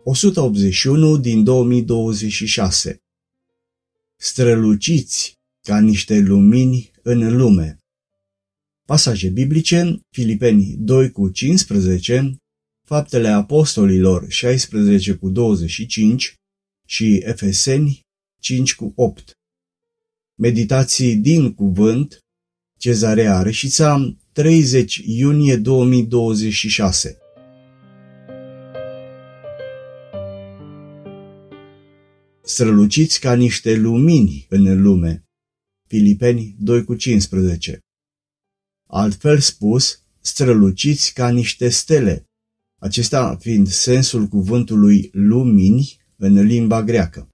181 din 2026. Străluciți ca niște lumini în lume. Pasaje biblice: Filipeni 2:15, Faptele Apostolilor 16:25 și Efeseni 5:8. Meditații din cuvânt, Cezarea Reșița, 30 iunie 2026. Străluciți ca niște lumini în lume. Filipeni 2:15. Altfel spus, străluciți ca niște stele, acesta fiind sensul cuvântului lumini în limba greacă.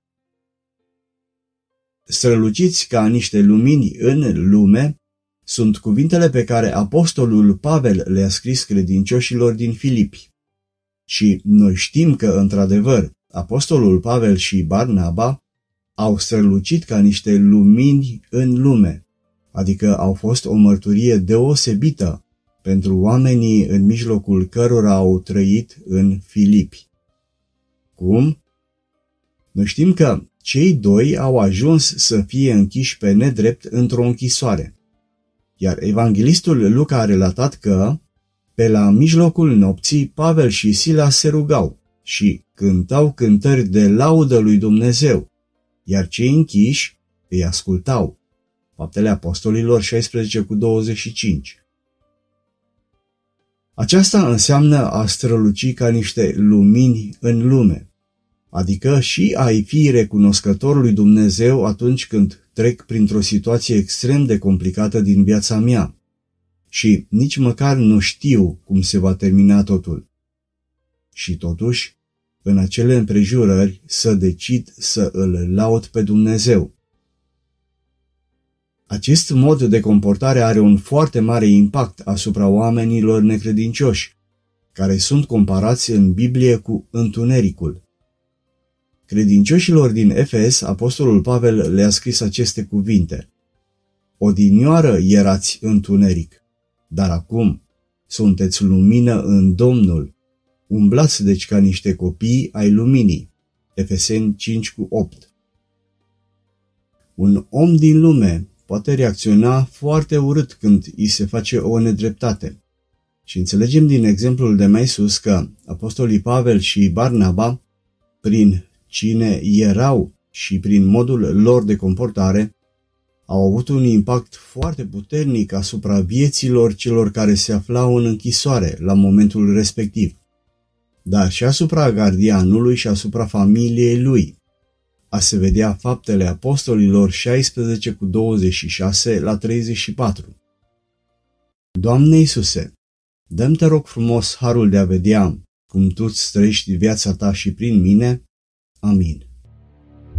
Străluciți ca niște lumini în lume sunt cuvintele pe care apostolul Pavel le-a scris credincioșilor din Filipi. Și noi știm că, într-adevăr, apostolul Pavel și Barnaba au strălucit ca niște lumini în lume, adică au fost o mărturie deosebită pentru oamenii în mijlocul cărora au trăit în Filipi. Cum? Noi știm că cei doi au ajuns să fie închiși pe nedrept într-o închisoare, iar evanghelistul Luca a relatat că, pe la mijlocul nopții, Pavel și Sila se rugau și cântau cântări de laudă lui Dumnezeu, iar cei închiși îi ascultau. Faptele Apostolilor 16:25. Aceasta înseamnă a străluci ca niște lumini în lume, adică și a-i fi recunoscător lui Dumnezeu atunci când trec printr-o situație extrem de complicată din viața mea și nici măcar nu știu cum se va termina totul. Și totuși, în acele împrejurări, să decid să îl laud pe Dumnezeu. Acest mod de comportare are un foarte mare impact asupra oamenilor necredincioși, care sunt comparați în Biblie cu întunericul. Credincioșilor din Efes, apostolul Pavel le-a scris aceste cuvinte: Odinioară erați întuneric, dar acum sunteți lumină în Domnul. Umblați deci ca niște copii ai luminii. Efeseni 5:8. Un om din lume poate reacționa foarte urât când îi se face o nedreptate. Și înțelegem din exemplul de mai sus că apostolii Pavel și Barnaba, prin cine erau și prin modul lor de comportare, au avut un impact foarte puternic asupra vieților celor care se aflau în închisoare la momentul respectiv, dar și asupra gardianului și asupra familiei lui. A se vedea Faptele Apostolilor 16:26-34. Doamne Iisuse, dă-mi, te rog frumos, harul de a vedea cum Tu îți trăiești viața Ta și prin mine. Amin.